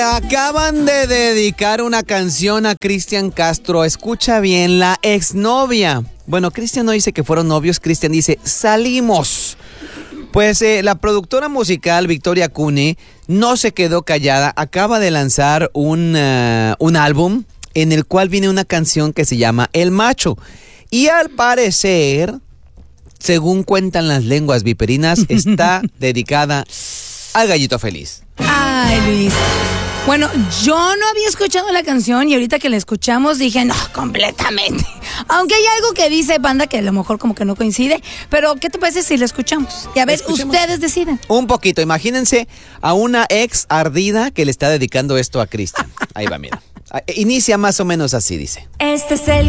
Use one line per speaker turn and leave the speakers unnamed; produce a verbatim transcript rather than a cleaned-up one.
Acaban de dedicar una canción a Cristian Castro. Escucha bien, la exnovia. Bueno, Cristian no dice que fueron novios, Cristian dice salimos. Pues eh, la productora musical Victoria Cune no se quedó callada. Acaba de lanzar un, uh, un álbum en el cual viene una canción que se llama El Macho. Y al parecer, según cuentan las lenguas viperinas, está dedicada al gallito feliz.
Ay, Luis. Bueno, yo no había escuchado la canción y ahorita que la escuchamos dije, no, completamente. Aunque hay algo que dice banda que a lo mejor como que no coincide, pero ¿qué te parece si la escuchamos? Y a ver, Escuchemos. Ustedes deciden.
Un poquito, imagínense a una ex ardida que le está dedicando esto a Cristian. Ahí va, mira. Inicia más o menos así, dice.
Este es el